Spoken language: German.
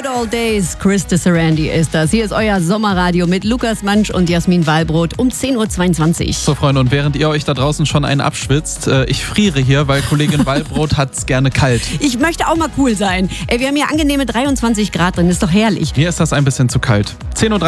Old Days, Chris Sarandí ist das. Hier ist euer Sommerradio mit Lukas Mansch und Jasmin Wallbrot um 10.22 Uhr. So, Freunde, und während ihr euch da draußen schon einen abschwitzt, ich friere hier, weil Kollegin Wallbrot hat's gerne kalt. Ich möchte auch mal cool sein. Ey, wir haben hier angenehme 23 Grad drin, ist doch herrlich. Mir ist das ein bisschen zu kalt. 10:30 Uhr